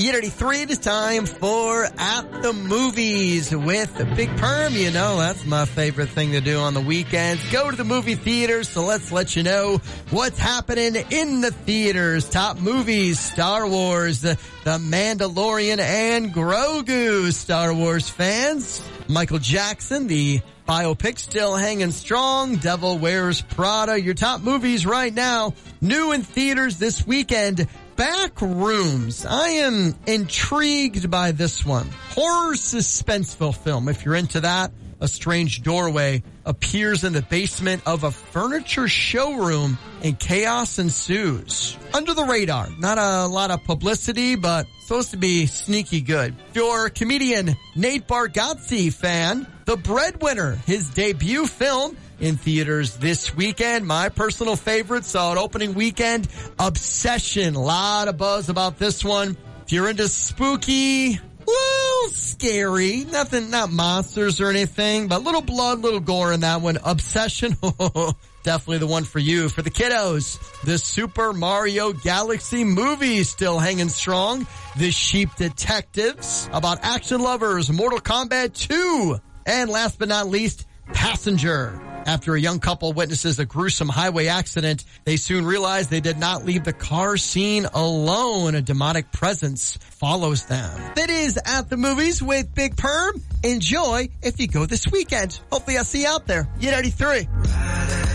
8:33, it is time for At the Movies with Big Perm. You know, that's my favorite thing to do on the weekends. Go to the movie theaters, so let's let you know what's happening in the theaters. Top movies, Star Wars, The Mandalorian, and Grogu. Star Wars fans, Michael Jackson, the biopic still hanging strong. Devil Wears Prada. Your top movies right now, new in theaters this weekend. Backrooms. I am intrigued by this one. Horror suspenseful film. If you're into that, a strange doorway appears in the basement of a furniture showroom and chaos ensues. Under the radar. Not a lot of publicity, but supposed to be sneaky good. If you're a comedian Nate Bargatze fan, The Breadwinner, his debut film, in theaters this weekend. My personal favorite, saw it opening weekend, Obsession. A lot of buzz about this one. If you're into spooky, little scary, nothing, not monsters or anything, but little blood, little gore in that one. Obsession, definitely the one for you. For the kiddos, the Super Mario Galaxy movie still hanging strong. The Sheep Detectives, about action lovers, Mortal Kombat 2. And last but not least, Passenger. After a young couple witnesses a gruesome highway accident, they soon realize they did not leave the car scene alone. A demonic presence follows them. That is At the Movies with Big Perm. Enjoy if you go this weekend. Hopefully I'll see you out there. 8:33.